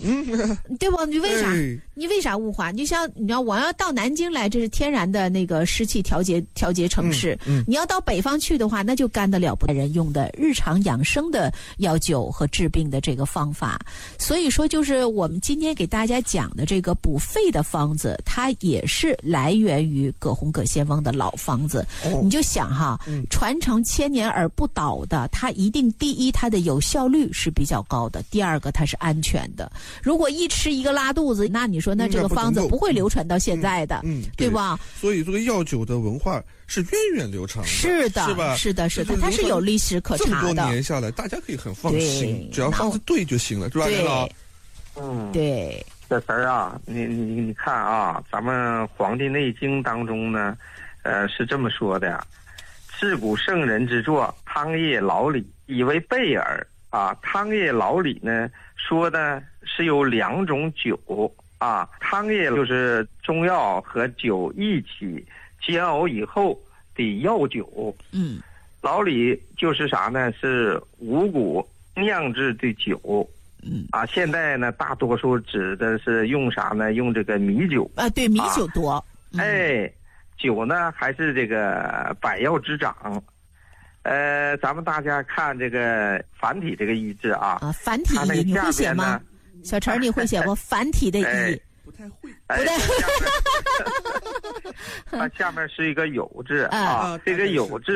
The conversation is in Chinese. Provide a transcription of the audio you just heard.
对不？你为啥雾化？你像你要我要到南京来，这是天然的那个湿气调节城市。你要到北方去的话，那就干得了不得人用的日常养生的药灸和治病的这个方法。所以说，就是我们今天给大家讲的这个补肺的方子，它也是来源于葛洪葛仙翁的老方子。你就想哈，传承千年而不倒的，它一定第一它的有效率是比较高的，第二个它是安全的。如果一吃一个拉肚子，那你说那这个方子不会流传到现在的，对吧？ 所以这个药酒的文化是源远流长的， 是的， 是吧？ 是的，它是有历史可查的。 这么多年下来，大家可以很放心，只要方子对就行了，是吧？ 对。 这词儿啊，你看啊，咱们《黄帝内经》当中呢，是这么说的：自古圣人之作，汤液老李，以为备耳。汤液老李呢，说的是有2种酒啊，汤液就是中药和酒一起煎熬以后的药酒。老李就是啥呢？是五谷酿制的酒。现在呢，大多数指的是用啥呢？用这个米酒啊， 对，米酒多。 酒呢还是这个百药之长。咱们大家看这个繁体这个医字啊， 繁体医你会写吗？小陈，你会写不？繁体的医不太会， 它下面是一个有字啊，这个有字。